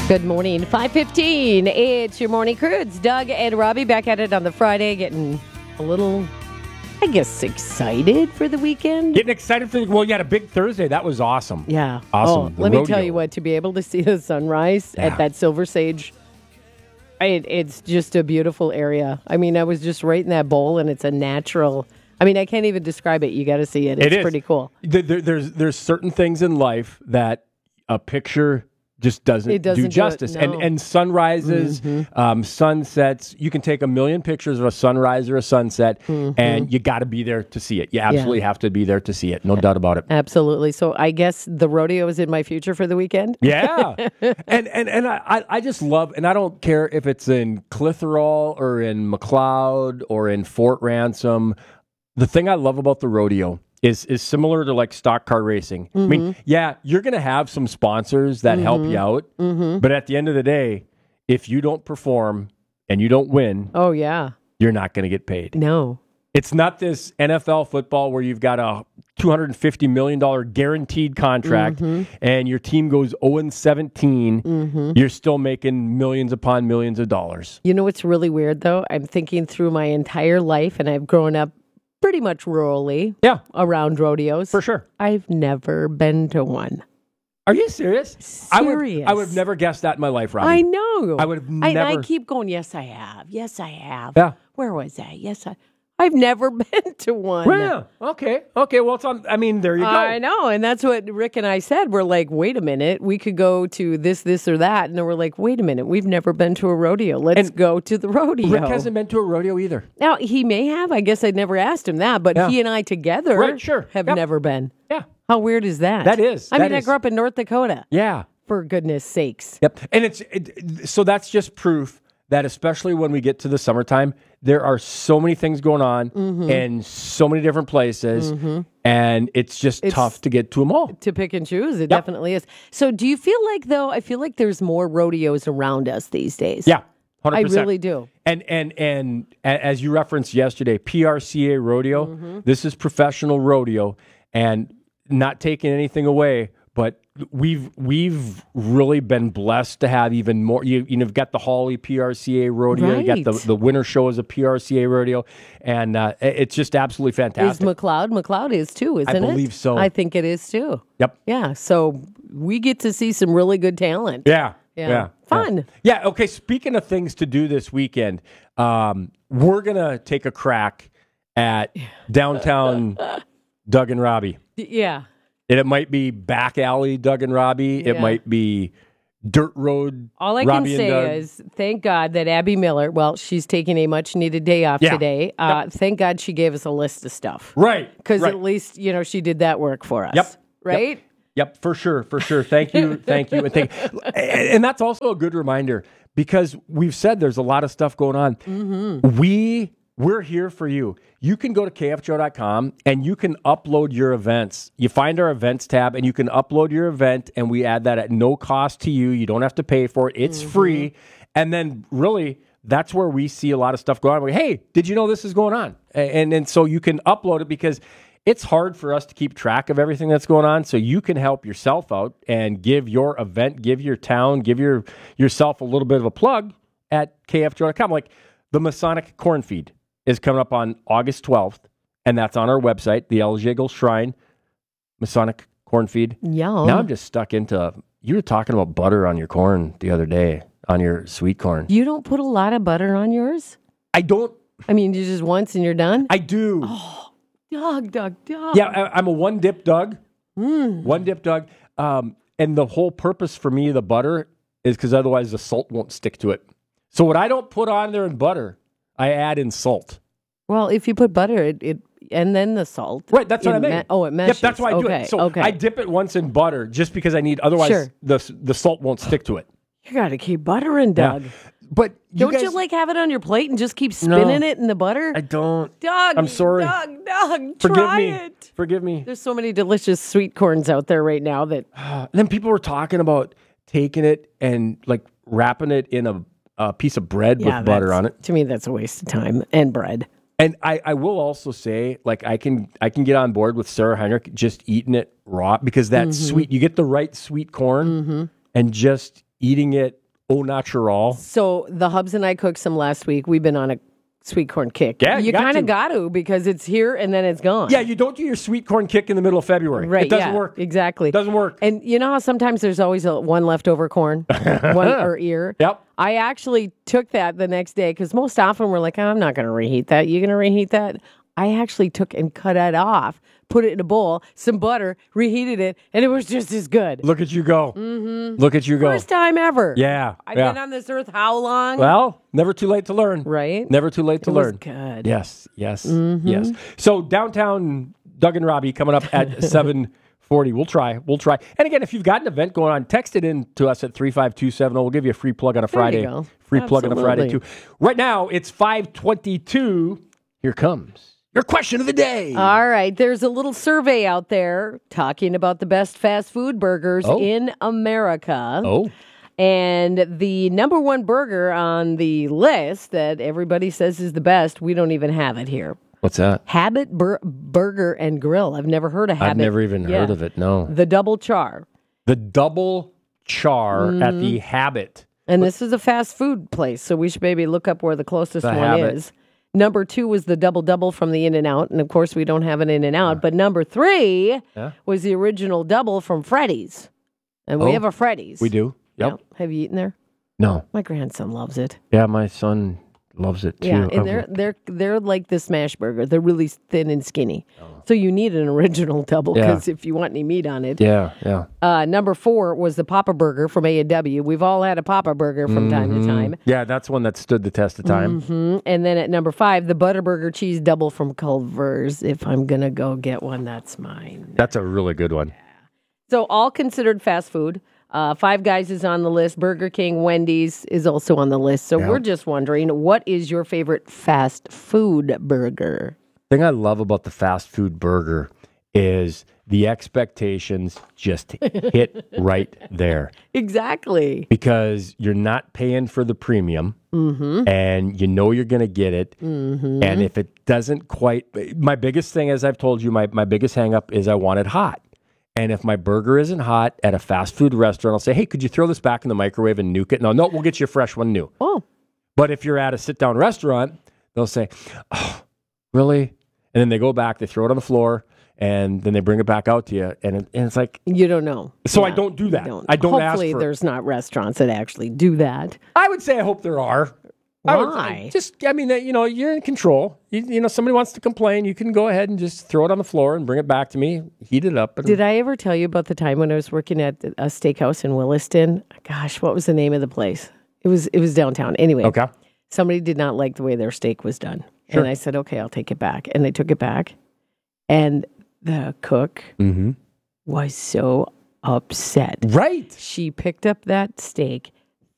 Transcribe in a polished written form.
Good morning, 5:15. It's your morning crew. It's Doug and Robbie back at it on the Friday, getting a little, I guess, excited for the weekend. Getting excited for you had a big Thursday. That was awesome. Yeah. Awesome. Oh, let me tell you what, to be able to see the sunrise at that Silver Sage, it's just a beautiful area. I mean, I was just right in that bowl, and it's a natural, I mean, I can't even describe it. You got to see it. It's pretty cool. There's certain things in life that a picture just doesn't do justice. No. And sunrises, sunsets, you can take a million pictures of a sunrise or a sunset, and you got to be there to see it. You absolutely have to be there to see it. No doubt about it. Absolutely. So I guess the rodeo is in my future for the weekend. Yeah. and I just love, and I don't care if it's in Clitheroe or in McLeod or in Fort Ransom. The thing I love about the rodeo is similar to like stock car racing. I mean, you're going to have some sponsors that help you out, but at the end of the day, if you don't perform and you don't win, you're not going to get paid. No. It's not this NFL football where you've got a $250 million guaranteed contract and your team goes 0-17. You're still making millions upon millions of dollars. You know what's really weird, though? I'm thinking through my entire life, and I've grown up pretty much rurally around rodeos. For sure. I've never been to one. Are you serious? Serious. I would have never guessed that in my life, Robbie. I know. I would have never. I keep going, yes, I have. Yes, I have. Yeah. Where was that? I've never been to one. Yeah. Okay. Well, it's on. I mean, there you go. I know. And that's what Rick and I said. We're like, wait a minute. We could go to this, or that. And then we're like, wait a minute. We've never been to a rodeo. Let's go to the rodeo. Rick hasn't been to a rodeo either. Now, he may have. I guess I'd never asked him that. But he and I together have never been. Yeah. How weird is that? That is. I grew up in North Dakota. Yeah. For goodness sakes. Yep. And so that's just proof that especially when we get to the summertime, there are so many things going on in so many different places, and it's tough to get to them all. To pick and choose, it definitely is. So do you feel like, though, I feel like there's more rodeos around us these days? Yeah, 100%. I really do. And as you referenced yesterday, PRCA Rodeo, this is professional rodeo, and not taking anything away, but we've really been blessed to have even more. You've got the Hawley PRCA Rodeo. Right. You got the winter show as a PRCA Rodeo, and it's just absolutely fantastic. Is McLeod? McLeod is too, isn't it? I believe so. I think it is too. Yep. Yeah. So we get to see some really good talent. Yeah. Fun. Yeah. Okay. Speaking of things to do this weekend, we're gonna take a crack at downtown Doug and Robbie. Yeah. And it might be back alley Doug and Robbie. It might be dirt road. All I Robbie can say is thank God that Abby Miller, she's taking a much needed day off today. Thank God she gave us a list of stuff. Right. Because at least, she did that work for us. Yep. Right? Yep, for sure. Thank you. And that's also a good reminder because we've said there's a lot of stuff going on. We're here for you. You can go to kfjo.com and you can upload your events. You find our events tab and you can upload your event, and we add that at no cost to you. You don't have to pay for it. It's free. And then really, that's where we see a lot of stuff going on. We're, hey, did you know this is going on? And so you can upload it because it's hard for us to keep track of everything that's going on. So you can help yourself out and give your event, give your town, give yourself a little bit of a plug at kfjo.com. Like the Masonic Corn Feed is coming up on August 12th, and that's on our website, the El Jiggle Shrine Masonic Corn Feed. Yeah. Now I'm just stuck into, you were talking about butter on your corn the other day, on your sweet corn. You don't put a lot of butter on yours? I don't. I mean, you just once and you're done? I do. Oh, Doug. Yeah, I'm a one dip Doug. One dip Doug. And the whole purpose for me, the butter, is because otherwise the salt won't stick to it. So what I don't put on there in butter, I add in salt. Well, if you put butter, it and then the salt. Right, that's what I mean. It meshes. Yep, that's why I do it. So I dip it once in butter just because I need, otherwise the salt won't stick to it. You got to keep buttering, Doug. Yeah. But don't you like have it on your plate and just keep spinning it in the butter? I don't. Doug, I'm sorry. Doug, try it. Forgive me. There's so many delicious sweet corns out there right now that. And then people were talking about taking it and like wrapping it in a piece of bread with butter on it. To me, that's a waste of time and bread. And I will also say, like, I can get on board with Sarah Heinrich just eating it raw because that sweet, you get the right sweet corn and just eating it au natural. So the Hubs and I cooked some last week. We've been on a sweet corn kick. Yeah, you kind of got to because it's here and then it's gone. Yeah, you don't do your sweet corn kick in the middle of February. Right, It doesn't work. Exactly. It doesn't work. And you know how sometimes there's always one leftover corn, one or ear? Yep. I actually took that the next day because most often we're like, I'm not going to reheat that. You going to reheat that? I actually took and cut it off, put it in a bowl, some butter, reheated it, and it was just as good. Look at you go. Mm-hmm. Look at you go. First time ever. Yeah. I've been on this earth how long? Well, never too late to learn. Right? Never too late to learn. It was good. Yes. Yes. So downtown Doug and Robbie coming up at 7:40. We'll try. And again, if you've got an event going on, text it in to us at 35270. We'll give you a free plug on a Friday. There you go. Free plug on a Friday too. Absolutely. Right now, it's 5:22. Here comes your question of the day. All right. There's a little survey out there talking about the best fast food burgers in America. Oh. And the number one burger on the list that everybody says is the best, we don't even have it here. What's that? Habit Burger and Grill. I've never heard of Habit. I've never even heard of it, no. The double char. The double char at Mm-hmm. the Habit. And this is a fast food place, so we should maybe look up where the closest The one Habit. is. Number 2 was the double from the In-N-Out, and of course we don't have an In-N-Out. But number 3 was the original double from Freddy's, and we have a Freddy's. We do. Yep. Yeah. Have you eaten there? No. My grandson loves it. Yeah, my son loves it too. Yeah, and they're like the smash burger. They're really thin and skinny, so you need an original double because if you want any meat on it. Yeah. Number 4 was the Papa Burger from A&W. We've all had a Papa Burger from time to time. Yeah, that's one that stood the test of time. And then at number 5, the Butterburger Cheese Double from Culver's. If I'm going to go get one, that's mine. That's a really good one. So all considered fast food. Five Guys is on the list. Burger King, Wendy's is also on the list. So we're just wondering, what is your favorite fast food burger? The thing I love about the fast food burger is the expectations just hit right there. Exactly. Because you're not paying for the premium and you know you're going to get it. And if it doesn't quite, my biggest thing, as I've told you, my biggest hang up is I want it hot. And if my burger isn't hot at a fast food restaurant, I'll say, hey, could you throw this back in the microwave and nuke it? No, we'll get you a fresh one new. Oh. But if you're at a sit-down restaurant, they'll say, oh, really? And then they go back, they throw it on the floor, and then they bring it back out to you. And it's like... You don't know. So I don't do that. I don't ask for Hopefully there's not restaurants that actually do that. I would say I hope there are. Why? You're in control. You know, somebody wants to complain, you can go ahead and just throw it on the floor and bring it back to me, heat it up. Did I ever tell you about the time when I was working at a steakhouse in Williston? Gosh, what was the name of the place? It was downtown. Anyway, Okay. somebody did not like the way their steak was done. Sure. And I said, okay, I'll take it back. And they took it back. And the cook was so upset. Right. She picked up that steak